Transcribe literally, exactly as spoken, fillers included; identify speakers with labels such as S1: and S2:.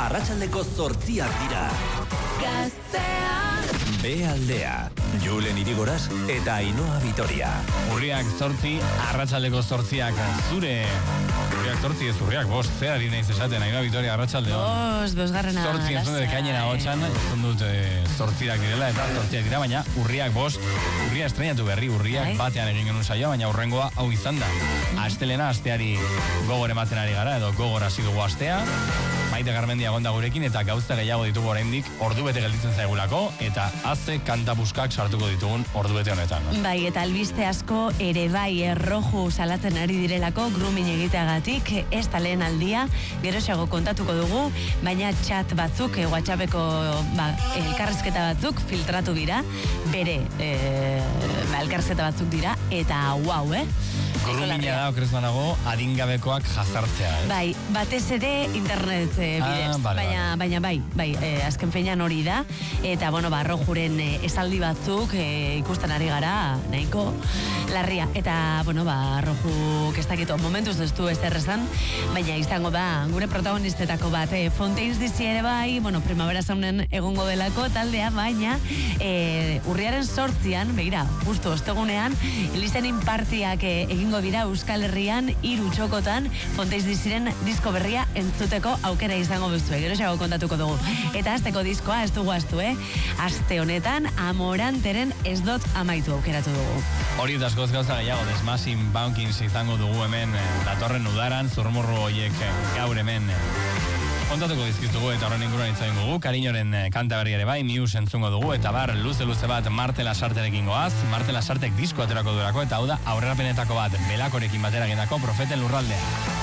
S1: arratsaldeko zortziak dira.
S2: Gaztea
S1: B aldea, Julen Irigoras eta Ainhoa Vitoria.
S3: Urriak zortzi, arratsaldeko zortziak zure. Urriak zortzi ez urriak, bost, zer ari nahiz esaten, Ainhoa Vitoria arratsaldeon.
S2: Bost, bosgarrena.
S3: Zortzi ez dut ekainera hotxan, ez dut zortziak direla eta zortziak dira, baina urriak bost, urria estrenatu berri, urriak batean egin genuen saioa, baina urrengoa hau izan da. Astelena, asteari gogor ematen ari gara, edo gogor hasi dugu astea. Maite Garmendia gonda gurekin eta gauza gehiago ditugu oraindik ordu bete gelditzen zaigulako eta haze kanta buskak sartuko ditugun ordu bete honetan. No?
S2: Bai, eta albiste asko ere bai erroju salatzen ari direlako grooming egiteagatik, ez da lehen aldia, geroxago kontatuko dugu, baina chat batzuk, e, WhatsAppeko ba, elkarrezketa batzuk filtratu dira, bere e, ba, elkarrezketa batzuk dira, eta wow, eh?
S3: Groomina da, okrez banago, adingabekoak jazartzea, eh?
S2: Bai, batez ere internet e, bidez,
S3: ah, vale,
S2: baina,
S3: vale.
S2: baina bai, bai, e, azken feinan hori da, eta bueno, ba, rojuren e, esaldi batzuk e, ikusten ari gara, nahiko larria, eta bueno, ba, rojuk ez dakito, momentuz ez du ez errezan, baina izango da, gure protagonistetako bat, e, Fontaines D C ere bai, bueno, primavera saunen egongo delako taldea, baina e, urriaren sortzian, begira, justu ostegunean, listening partiak e, egingo dira Euskal Herrian hiru txokotan Fontaines D Cren disko berria entzuteko aukera izango duzu. Geroxago kontatuko dugu. Eta asteko diskoa ez dugu astu, eh? Aste honetan Amoranteren ez dot amaitu aukeratu dugu.
S3: Hori eta askoz gauza gehiago, Desmasin Baunkins izango dugu hemen datorren udaran, zurmurru horiek gaur hemen kontatuko dizkizugu eta horren inguruan itzain dugu. Kariñoren kanta berri ere bai, Muse entzungo dugu eta bar luze-luze bat Marte Lasarterekin goaz. Marte Lasartek disko aterako durako eta hau da aurrerapenetako bat Belakorekin batera gendako Profeten Lurraldea.